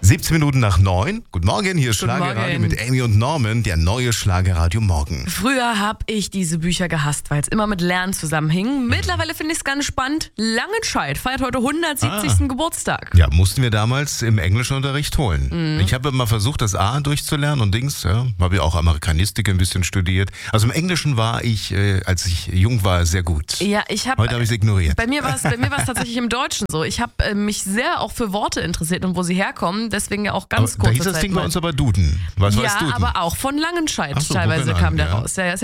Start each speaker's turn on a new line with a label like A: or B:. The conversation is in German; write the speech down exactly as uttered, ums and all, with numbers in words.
A: siebzehn Minuten nach neun. Guten Morgen, hier ist
B: Guten
A: Schlagerradio
B: Morgen.
A: mit Amy und Norman, der neue Schlagerradio Morgen.
B: Früher habe ich diese Bücher gehasst, weil es immer mit Lernen zusammenhing. Mittlerweile finde ich es ganz spannend. Langenscheid feiert heute hundertsiebzigsten
A: Ah.
B: Geburtstag.
A: Ja, mussten wir damals im Englischunterricht holen.
B: Mhm.
A: Ich habe mal versucht, das A durchzulernen und Dings, ja, habe ja auch Amerikanistik ein bisschen studiert. Also im Englischen war ich, äh, als ich jung war, sehr gut.
B: Ja, ich habe
A: Heute habe ich es ignoriert.
B: Bei mir war es bei mir war es tatsächlich im Deutschen so. Ich habe äh, mich sehr auch für Worte interessiert und wo sie herkommen. Deswegen ja auch ganz
A: Aber da
B: kurze
A: hieß das
B: Zeit
A: Ding bei
B: mal.
A: uns aber Duden. Was war das
B: Ja,
A: Duden?
B: aber auch von Langenscheid
A: Ach so,
B: teilweise
A: Buchenheim,
B: kam der
A: ja.
B: raus. Ja, ja, ist